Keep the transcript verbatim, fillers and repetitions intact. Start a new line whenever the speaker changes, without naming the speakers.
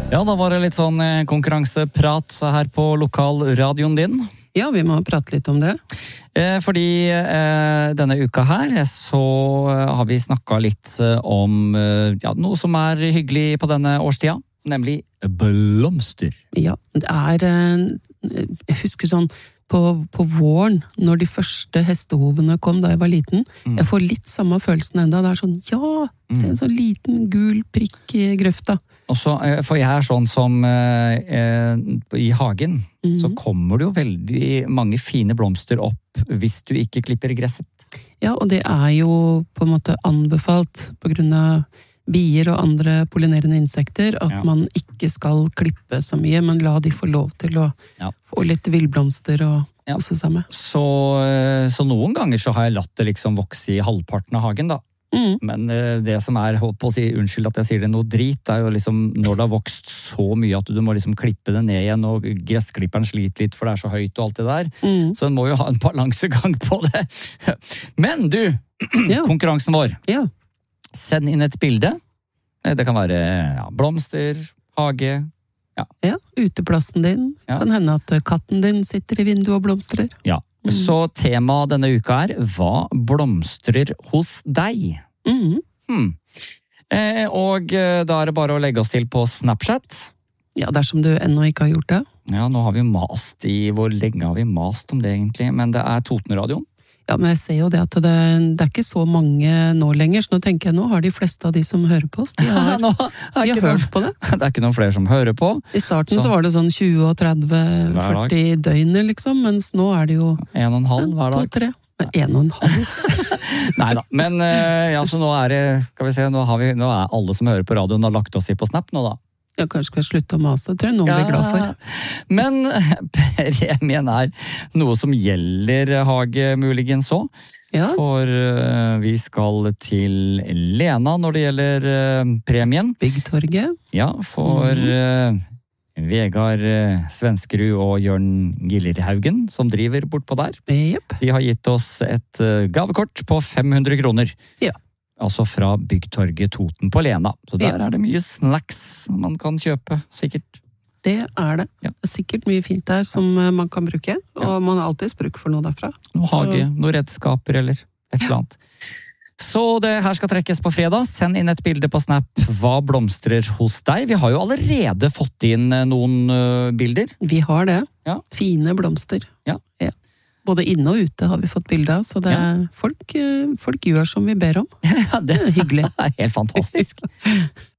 Ja, da var det litt sånn konkurranseprat her på lokalradioen din.
Ja, vi må prate litt om det.
Fordi eh, denne uka her så har vi snakket litt om ja, noe som er hyggelig på denne årstida, nemlig blomster.
Ja, det er, jeg husker sånn, på, på våren, når de første hestehovene kom da jeg var liten, mm. jeg får litt samme følelsen enda, det er sånn, ja, se en sånn liten gul prikk i grøfta.
Og så, for jeg er sånn som eh, i hagen, mm. så kommer det jo veldig mange fine blomster opp hvis du ikke klipper gresset.
Ja, og det er jo på en måte anbefalt på grunn av bier og andre pollinerende insekter, at ja. Man ikke skal klippe så mye, men la de få lov til å ja. Få litt villblomster og
ja.
Kose seg med.
Så, så noen ganger så har jeg latt det liksom vokse i halvparten av hagen da. Mm. Men det som er, holdt på å si, unnskyld at jeg sier det, noe drit, er jo liksom når det har vokst så mye at du må liksom klippe det ned igjen, og gressklipperen sliter litt, for det er så høyt og alt det der. Mm. Så den må jo ha en balansegang på det. Men du, ja. Konkurransen vår.
Ja.
Send inn et bilde. Det kan være ja, blomster, hage. Ja.
Ja, uteplassen din. Ja. Kan hende at katten din sitter i vinduet og blomstrer.
Ja. Mm. Så temaet denne uka er hva blomstrer hos deg?
Mm.
Hmm. Eh, og da er det bare å legge oss til på Snapchat.
Ja, dersom du ennå ikke har gjort det.
Ja, nå har vi mast i, hvor lenge har vi mast om det egentlig? Men det er Totenradioen.
Ja, men jeg ser jo det at det, det er ikke så mange nå lenger, så nå tenker jeg nå har de fleste av de som hører på oss, de har,
nå,
de har hørt på det.
Det er ikke noen flere som hører på.
I starten så, så var det sånn tjue og tretti førti døgnet liksom, mens nå er det jo
en og en halv hver dag.
To, tre. En og en halv.
Neida, men ja, så nå er det, skal vi se, nå, har vi, nå er alle som hører på radioen har lagt oss i på Snap nå da.
Ja, kanskje skal jeg slutte å mase, tror jeg noen ja, blir glad for.
Men premien er noe som gjelder hage muligens også.
Ja.
For uh, vi skal til Lena når det gjelder uh, premien.
Byggtorget.
Ja, for uh, Vegard uh, Svenskerud og Jørn Gillerhaugen, som driver bortpå der.
Yep.
De har gitt oss et uh, gavekort på fem hundre kroner.
Ja.
Altså fra Byggtorget Toten på Lena. Så der ja. Er det mye snacks man kan kjøpe, sikkert.
Det er det.
Ja.
Det er sikkert mye fint der som man kan bruke, og ja. Man har alltid bruk for noe derfra.
Noe hage, så... noe redskaper eller et eller annet. Så det her skal trekkes på fredag. Send inn et bilde på Snap. Hva blomstrer hos deg? Vi har jo allerede fått inn noen uh, bilder.
Vi har det.
Ja.
Fine blomster.
Ja.
Ja. Både inne og ute har vi fått bilder av, så det er, ja. folk, folk gjør som vi ber om.
Ja, det
er hyggelig.
Det er helt fantastisk.